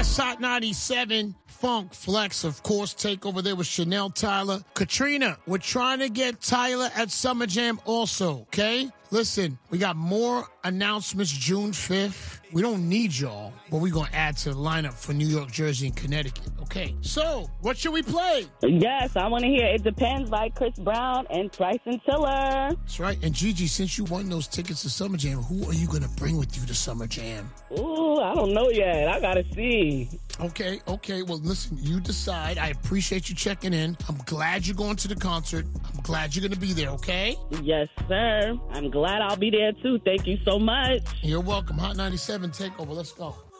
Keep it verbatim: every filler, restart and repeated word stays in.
Yes, Hot ninety-seven, Funk Flex, of course, take over there with Chanel Tyler. Katrina, we're trying to get Tyler at Summer Jam also, okay? Listen, we got more announcements June fifth. We don't need y'all, but we're going to add to the lineup for New York, Jersey, and Connecticut. Okay, so what should we play? Yes, I want to hear It Depends by Chris Brown and Bryson Tiller. That's right. And Gigi, since you won those tickets to Summer Jam, who are you going to bring with you to Summer Jam? Ooh, I don't know yet. I got to see. Okay, okay. Well, listen, you decide. I appreciate you checking in. I'm glad you're going to the concert. I'm glad you're going to be there, okay? Yes, sir. I'm glad I'll be there, too. Thank you so much. You're welcome. Hot ninety-seven takeover. Let's go.